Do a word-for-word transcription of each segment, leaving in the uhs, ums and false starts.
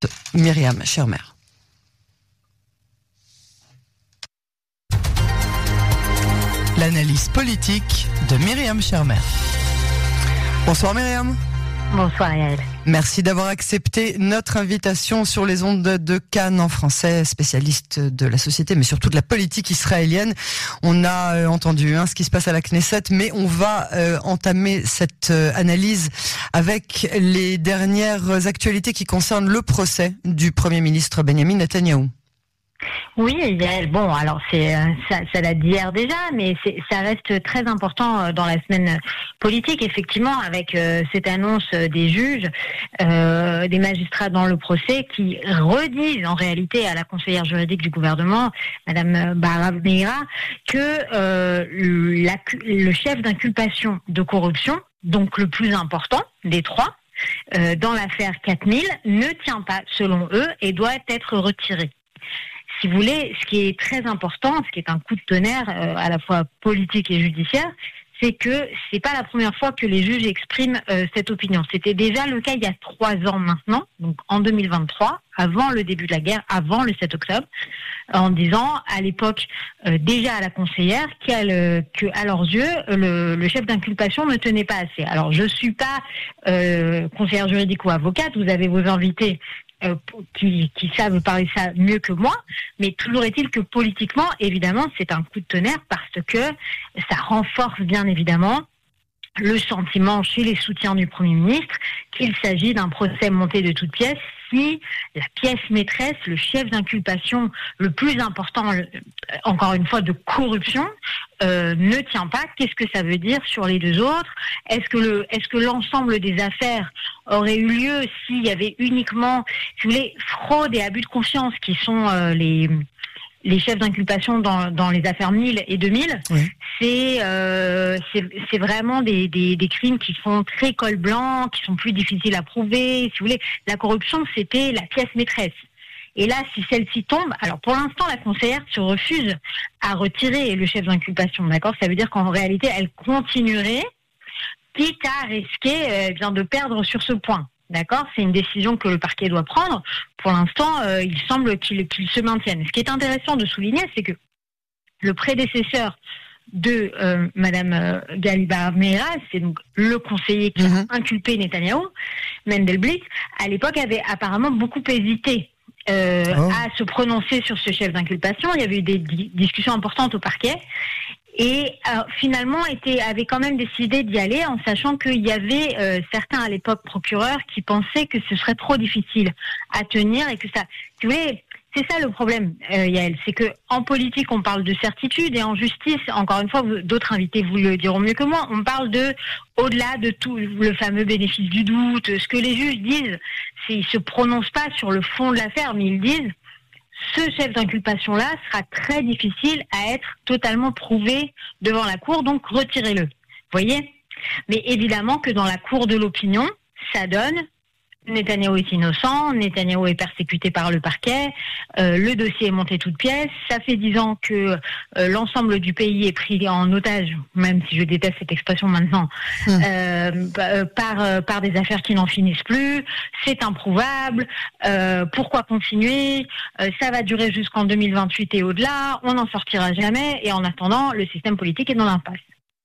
de Myriam Schermer. L'analyse politique de Myriam Schermer. Bonsoir Myriam. Bonsoir Yael. Merci d'avoir accepté notre invitation sur les ondes de Cannes en français, spécialiste de la société, mais surtout de la politique israélienne. On a euh, entendu hein, ce qui se passe à la Knesset, mais on va euh, entamer cette euh, analyse avec les dernières actualités qui concernent le procès du Premier ministre Benjamin Netanyahou. Oui, Yael, bon, alors c'est ça, ça date d'hier déjà, mais c'est, ça reste très important dans la semaine politique, effectivement, avec euh, cette annonce des juges, euh, des magistrats dans le procès, qui redisent en réalité à la conseillère juridique du gouvernement, Madame Baharav Meira, que euh, la, le chef d'inculpation de corruption, donc le plus important des trois, euh, dans l'affaire quatre mille, ne tient pas, selon eux, et doit être retiré. Si vous voulez, ce qui est très important, ce qui est un coup de tonnerre euh, à la fois politique et judiciaire, c'est que c'est pas la première fois que les juges expriment euh, cette opinion. C'était déjà le cas il y a trois ans maintenant, donc en deux mille vingt-trois, avant le début de la guerre, avant le sept octobre, en disant à l'époque euh, déjà à la conseillère qu'elle, euh, que à leurs yeux le, le chef d'inculpation ne tenait pas assez. Alors je suis pas euh, conseillère juridique ou avocate, vous avez vos invités Euh, qui, qui savent parler ça mieux que moi, mais toujours est-il que politiquement, évidemment, c'est un coup de tonnerre parce que ça renforce bien évidemment le sentiment chez les soutiens du Premier ministre qu'il s'agit d'un procès monté de toutes pièces si la pièce maîtresse, le chef d'inculpation le plus important, le, encore une fois, de corruption, euh, ne tient pas. Qu'est-ce que ça veut dire sur les deux autres ? Est-ce que le, est-ce que l'ensemble des affaires aurait eu lieu s'il y avait uniquement, si vous voulez, fraude et abus de confiance qui sont euh, les les chefs d'inculpation dans, dans les affaires mille et deux mille, oui. c'est, euh, c'est c'est vraiment des, des, des crimes qui font très col blanc, qui sont plus difficiles à prouver. Si vous voulez, la corruption, c'était la pièce maîtresse. Et là, si celle-ci tombe, alors pour l'instant, la conseillère se refuse à retirer le chef d'inculpation, d'accord ? Ça veut dire qu'en réalité, elle continuerait, quitte à risquer euh, bien de perdre sur ce point. D'accord, c'est une décision que le parquet doit prendre. Pour l'instant, euh, il semble qu'il, qu'il se maintienne. Ce qui est intéressant de souligner, c'est que le prédécesseur de euh, Madame euh, Gali Baharav Meira, c'est donc le conseiller qui mm-hmm. a inculpé Netanyahou, Mendelblit, à l'époque avait apparemment beaucoup hésité euh, oh. à se prononcer sur ce chef d'inculpation. Il y avait eu des di- discussions importantes au parquet. Et euh, finalement, était, avait quand même décidé d'y aller en sachant qu'il y avait euh, certains à l'époque procureurs qui pensaient que ce serait trop difficile à tenir et que ça... Si vous voulez, c'est ça le problème, euh, Yael, c'est que en politique on parle de certitude et en justice, encore une fois, vous, d'autres invités vous le diront mieux que moi, on parle de au-delà de tout le fameux bénéfice du doute. Ce que les juges disent, c'est ils se prononcent pas sur le fond de l'affaire, mais ils disent ce chef d'inculpation-là sera très difficile à être totalement prouvé devant la cour, donc retirez-le. Vous voyez ? Mais évidemment que dans la cour de l'opinion, ça donne Netanyahou est innocent, Netanyahou est persécuté par le parquet, euh, le dossier est monté toute pièce, ça fait dix ans que euh, l'ensemble du pays est pris en otage, même si je déteste cette expression maintenant, mmh. euh, par, euh, par des affaires qui n'en finissent plus, c'est improuvable, euh, pourquoi continuer, euh, ça va durer jusqu'en deux mille vingt-huit et au-delà, on n'en sortira jamais, et en attendant, le système politique est dans l'impasse.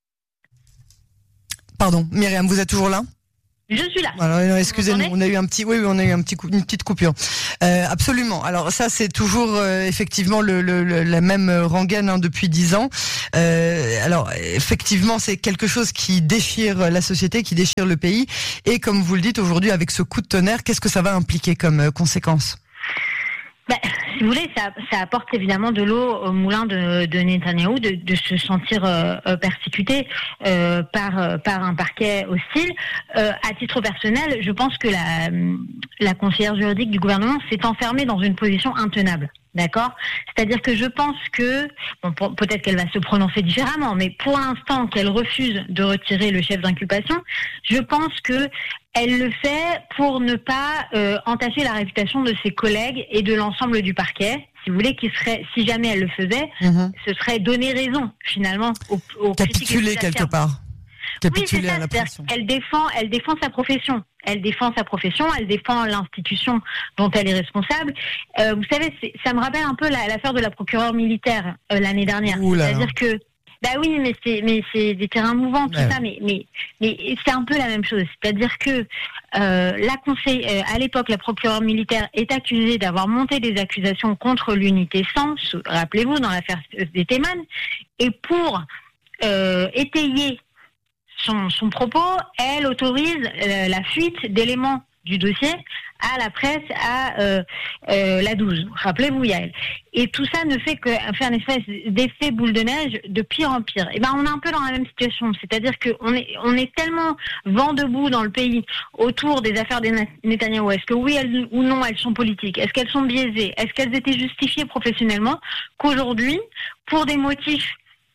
Pardon, Myriam, vous êtes toujours là ? Je suis là. Alors, excusez-nous, on a eu un petit, oui, oui, on a eu un petit coup, une petite coupure. Euh, absolument. Alors ça, c'est toujours euh, effectivement le, le, le, la même rengaine hein, depuis dix ans. Euh, alors effectivement, c'est quelque chose qui déchire la société, qui déchire le pays. Et comme vous le dites aujourd'hui, avec ce coup de tonnerre, qu'est-ce que ça va impliquer comme euh, conséquence ? Ben, si vous voulez, ça, ça apporte évidemment de l'eau au moulin de, de Netanyahou, de, de se sentir euh, persécuté euh, par par un parquet hostile. Euh, à titre personnel, je pense que la la conseillère juridique du gouvernement s'est enfermée dans une position intenable. D'accord ? C'est-à-dire que je pense que, bon, peut-être qu'elle va se prononcer différemment, mais pour l'instant qu'elle refuse de retirer le chef d'inculpation, je pense que elle le fait pour ne pas euh, entacher la réputation de ses collègues et de l'ensemble du parquet. Si vous voulez, qui serait, si jamais elle le faisait, mmh. ce serait donner raison finalement aux, aux capituler quelque part. capituler oui, c'est ça, à la pression. Elle défend, elle défend sa profession. Elle défend sa profession, elle défend l'institution dont elle est responsable. Euh, vous savez, c'est, ça me rappelle un peu la, l'affaire de la procureure militaire euh, l'année dernière. Ouh là. C'est-à-dire que, bah oui, mais c'est, mais c'est des terrains mouvants, tout ouais. ça, mais, mais, mais c'est un peu la même chose. C'est-à-dire que euh, la conseil, euh, à l'époque, la procureure militaire est accusée d'avoir monté des accusations contre l'unité cent, rappelez-vous, dans l'affaire des Théman, et pour euh, étayer Son, son propos, elle autorise euh, la fuite d'éléments du dossier à la presse, à euh, euh, la douze. Rappelez-vous, Yael. Et tout ça ne fait que faire une espèce d'effet boule de neige de pire en pire. Et ben, on est un peu dans la même situation. C'est-à-dire qu'on est, on est tellement vent debout dans le pays autour des affaires des Netanyahou. Est-ce que oui elles, ou non elles sont politiques? Est-ce qu'elles sont biaisées? Est-ce qu'elles étaient justifiées professionnellement? Qu'aujourd'hui, pour des motifs,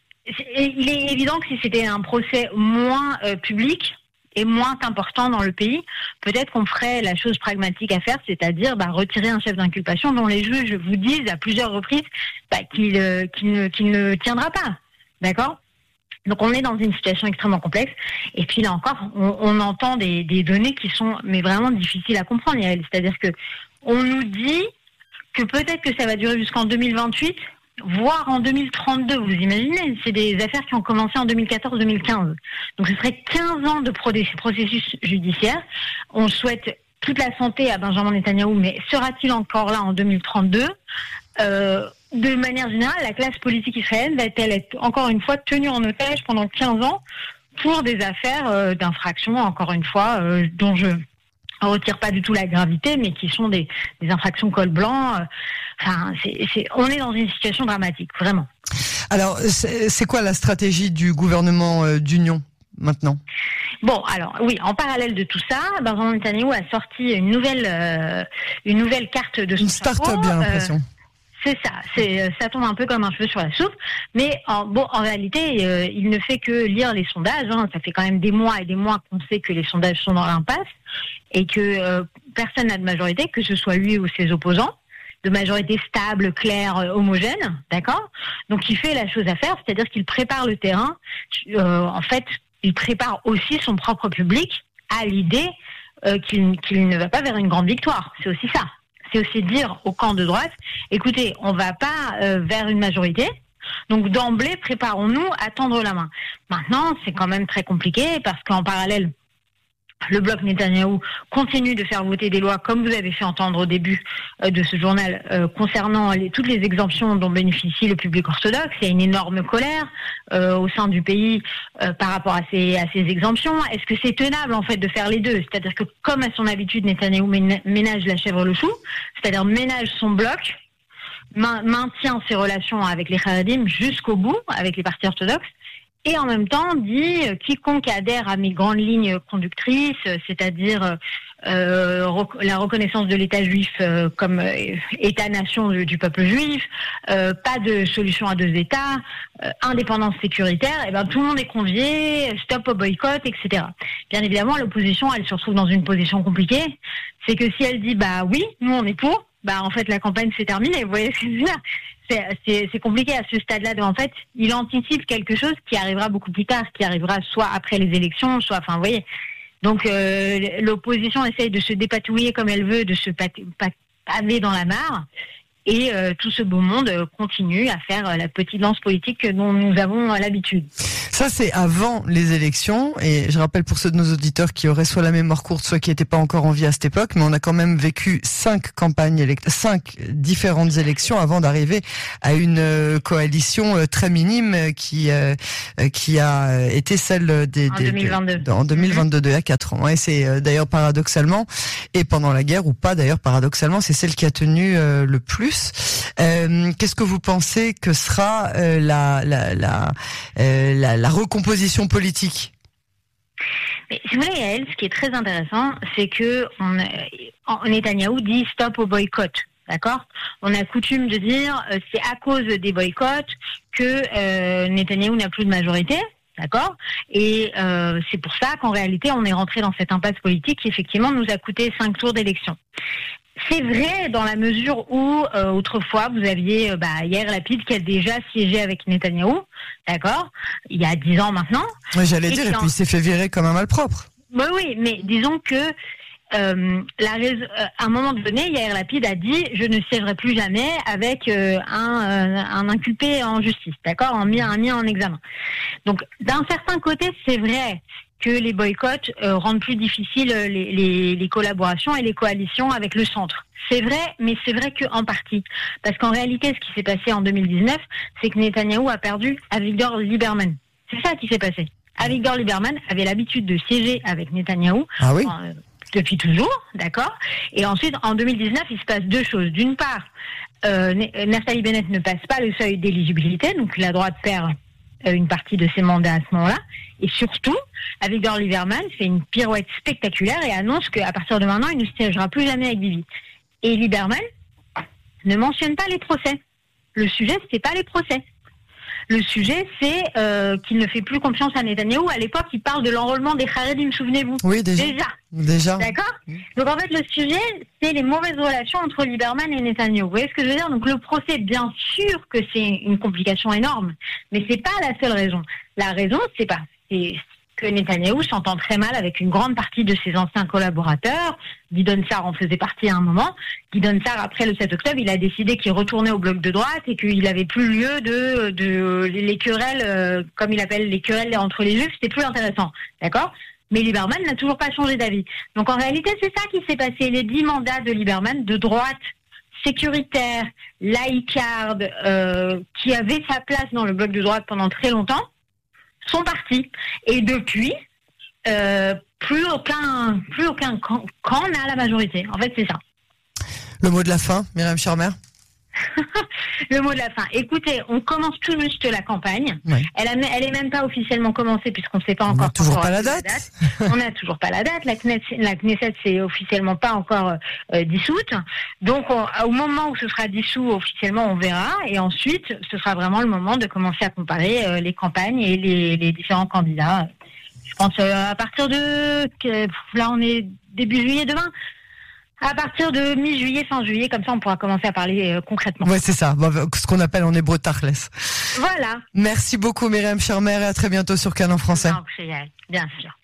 il est évident que si c'était un procès moins euh, public et moins important dans le pays, peut-être qu'on ferait la chose pragmatique à faire, c'est-à-dire bah, retirer un chef d'inculpation dont les juges vous disent à plusieurs reprises bah, qu'il, euh, qu'il, ne, qu'il ne tiendra pas. D'accord ? Donc on est dans une situation extrêmement complexe. Et puis là encore, on, on entend des, des données qui sont mais vraiment difficiles à comprendre. C'est-à-dire que on nous dit que peut-être que ça va durer jusqu'en deux mille vingt-huit, voire en deux mille trente-deux, vous imaginez, c'est des affaires qui ont commencé en deux mille quatorze deux mille quinze. Donc ce serait quinze ans de processus judiciaire. On souhaite toute la santé à Benjamin Netanyahou, mais sera-t-il encore là en deux mille trente-deux ? euh, De manière générale, la classe politique israélienne va-t-elle être encore une fois tenue en otage pendant quinze ans pour des affaires euh, d'infraction, encore une fois, euh, dont je ne retire pas du tout la gravité, mais qui sont des, des infractions col blanc. Euh, Enfin, c'est, c'est, on est dans une situation dramatique, vraiment. Alors, c'est, c'est quoi la stratégie du gouvernement euh, d'union maintenant ? Bon, alors oui, en parallèle de tout ça, Benjamin Netanyahou a sorti une nouvelle, euh, une nouvelle carte de son Une start-up, chapeau. bien l'impression. Euh, C'est ça, c'est, ça tombe un peu comme un cheveu sur la soupe, mais en, bon, en réalité, euh, il ne fait que lire les sondages. Hein. Ça fait quand même des mois et des mois qu'on sait que les sondages sont dans l'impasse et que euh, personne n'a de majorité, que ce soit lui ou ses opposants, de majorité stable, claire, euh, homogène, d'accord ? Donc il fait la chose à faire, c'est-à-dire qu'il prépare le terrain. Euh, en fait, il prépare aussi son propre public à l'idée euh, qu'il, qu'il ne va pas vers une grande victoire. C'est aussi ça. C'est aussi dire au camp de droite, écoutez, on ne va pas euh, vers une majorité, donc d'emblée, préparons-nous à tendre la main. Maintenant, c'est quand même très compliqué parce qu'en parallèle, le bloc Netanyahou continue de faire voter des lois, comme vous avez fait entendre au début euh, de ce journal, euh, concernant les, toutes les exemptions dont bénéficie le public orthodoxe. Il y a une énorme colère euh, au sein du pays euh, par rapport à ces, à ces exemptions. Est-ce que c'est tenable en fait de faire les deux ? C'est-à-dire que comme à son habitude, Netanyahou ménage la chèvre le chou, c'est-à-dire ménage son bloc, maintient ses relations avec les Haredim jusqu'au bout, avec les partis orthodoxes, et en même temps dit euh, quiconque adhère à mes grandes lignes conductrices, euh, c'est-à-dire euh, rec- la reconnaissance de l'État juif euh, comme euh, État-nation du, du peuple juif, euh, pas de solution à deux États, euh, indépendance sécuritaire, et ben tout le monde est convié, stop au boycott, et cetera. Bien évidemment, l'opposition, elle se retrouve dans une position compliquée. C'est que si elle dit bah oui, nous on est pour, bah en fait la campagne s'est terminée. Vous voyez ce que je veux dire ? C'est, c'est, c'est compliqué à ce stade-là. De, en fait, il anticipe quelque chose qui arrivera beaucoup plus tard, qui arrivera soit après les élections, soit, enfin, vous voyez. Donc, euh, l'opposition essaye de se dépatouiller comme elle veut, de se paver dans la mare. Et euh, tout ce beau monde euh, continue à faire euh, la petite danse politique dont nous avons euh, l'habitude. Ça, c'est avant les élections. Et je rappelle pour ceux de nos auditeurs qui auraient soit la mémoire courte, soit qui n'étaient pas encore en vie à cette époque, mais on a quand même vécu cinq campagnes, élect- cinq différentes élections avant d'arriver à une euh, coalition euh, très minime euh, qui euh, qui a été celle des, en des, deux mille vingt-deux. De, en deux mille vingt-deux, il y a quatre ans. Et c'est euh, d'ailleurs paradoxalement, et pendant la guerre ou pas d'ailleurs paradoxalement, c'est celle qui a tenu euh, le plus. Euh, qu'est-ce que vous pensez que sera euh, la, la, la, euh, la, la recomposition politique ? Mais si vous voulez, Yael, ce qui est très intéressant, c'est que on, on, Netanyahou dit stop au boycott. D'accord ? On a coutume de dire euh, c'est à cause des boycotts que euh, Netanyahou n'a plus de majorité. D'accord ? Et euh, c'est pour ça qu'en réalité, on est rentré dans cette impasse politique qui, effectivement, nous a coûté cinq tours d'élection. c'est vrai dans la mesure où euh, autrefois vous aviez euh, bah, Yair Lapid qui a déjà siégé avec Netanyahou, d'accord, il y a dix ans maintenant. Oui, j'allais dire, et puis il s'est fait virer comme un malpropre. Oui, oui, mais disons que euh, la raison, euh, à un moment donné, Yair Lapid a dit je ne siégerai plus jamais avec euh, un, euh, un inculpé en justice, d'accord, un mis, un mis en examen. Donc d'un certain côté, c'est vrai que les boycotts euh, rendent plus difficiles les, les, les collaborations et les coalitions avec le centre. C'est vrai, mais c'est vrai qu'en partie. Parce qu'en réalité, ce qui s'est passé en deux mille dix-neuf, c'est que Netanyahou a perdu Avigdor Lieberman. C'est ça qui s'est passé. Avigdor Lieberman avait l'habitude de siéger avec Netanyahou ah oui euh, depuis toujours, d'accord. Et ensuite, en deux mille dix-neuf, il se passe deux choses. D'une part, euh, Naftali Bennett ne passe pas le seuil d'éligibilité, donc la droite perd une partie de ses mandats à ce moment-là. Et surtout, Avigdor Lieberman fait une pirouette spectaculaire et annonce qu'à partir de maintenant, il ne siégera plus jamais avec Bibi. Et Lieberman ne mentionne pas les procès. Le sujet, c'est pas les procès. Le sujet, c'est euh, qu'il ne fait plus confiance à Netanyahou. À l'époque, il parle de l'enrôlement des Haredim, souvenez-vous. Oui, déjà. Déjà. déjà. D'accord. Donc en fait, le sujet, c'est les mauvaises relations entre Lieberman et Netanyahou. Vous voyez ce que je veux dire? Donc le procès, bien sûr que c'est une complication énorme, mais c'est pas la seule raison. La raison, c'est pas, c'est que Netanyahou s'entend très mal avec une grande partie de ses anciens collaborateurs. Gideon Sa'ar en faisait partie à un moment. Gideon Sa'ar, après le sept octobre, il a décidé qu'il retournait au bloc de droite et qu'il n'avait plus lieu de, de les querelles, euh, comme il appelle les querelles entre les juifs, c'était plus intéressant. D'accord? Mais Lieberman n'a toujours pas changé d'avis. Donc en réalité, c'est ça qui s'est passé. Les dix mandats de Lieberman de droite, sécuritaire, laïcarde, euh, qui avait sa place dans le bloc de droite pendant très longtemps, sont partis. Et depuis, euh, plus aucun, plus aucun camp, camp n'a la majorité. En fait, c'est ça. Le mot de la fin, Myriam Shermer. Le mot de la fin. Écoutez, on commence tout juste la campagne. Oui. Elle, a, elle est même pas officiellement commencée puisqu'on ne sait pas encore. On n'a toujours pas la date. date. On n'a toujours pas la date. La Knesset, la Knesset c'est officiellement pas encore euh, dissoute. Donc, on, au moment où ce sera dissous officiellement, on verra. Et ensuite, ce sera vraiment le moment de commencer à comparer euh, les campagnes et les, les différents candidats. Je pense euh, à partir de que, là, on est début juillet demain. À partir de mi-juillet, fin juillet, comme ça, on pourra commencer à parler euh, concrètement. Ouais, c'est ça. Ce qu'on appelle en hébreu tachles. Voilà. Merci beaucoup, Myriam Shermer, et à très bientôt sur Cannes en français. Non, bien sûr.